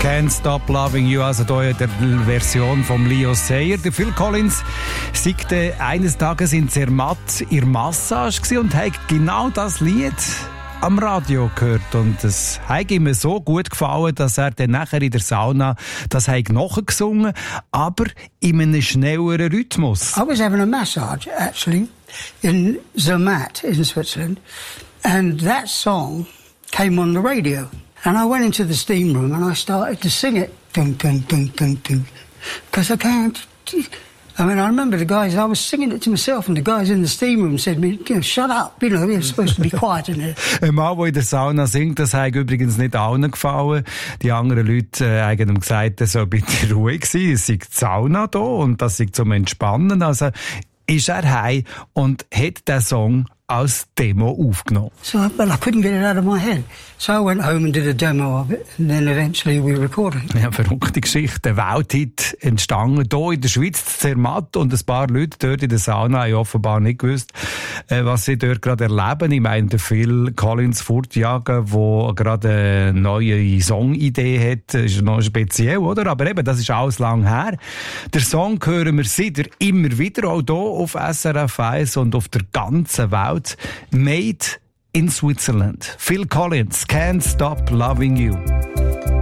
Can't Stop Loving You, also hier in der Version von Leo Sayer. Der Phil Collins sagte eines Tages in Zermatt in der Massage und hat genau das Lied am Radio gehört. Und es hat ihm so gut gefallen, dass er dann nachher in der Sauna das nachgesungen hat, aber in einem schnelleren Rhythmus. I was having a massage, actually, in Zermatt in Switzerland, and that song came on the radio. And I went into the steam room and I started to sing it. Dun, dun, dun, dun, dun. Because I can't... I mean, I remember the guys, I was singing it to myself and the guys in the steam room said me, shut up, you're supposed to be quiet in there. Ein Mann, der in der Sauna singt, das hat übrigens nicht allen gefallen. Die anderen Leute haben ihm gesagt, er soll bitte ruhig sein, es sei die Sauna da und das sei zum Entspannen. Also ist er heim und hat den Song als Demo aufgenommen. So, well, I couldn't get it out of my head. So I went home and did a demo of it, and then eventually we recorded it. Ja, verrückte Geschichte. Ein Welthit entstanden hier in der Schweiz, Zermatt, und ein paar Leute dort in der Sauna haben offenbar nicht gewusst, was sie dort gerade erleben. Ich meine, der Phil Collins fortjagen, der gerade eine neue Songidee hat, ist noch speziell, oder? Aber eben, das ist alles lang her. Der Song hören wir seitdem immer wieder, auch hier auf SRF 1 und auf der ganzen Welt. Made in Switzerland. Phil Collins, Can't Stop Loving You.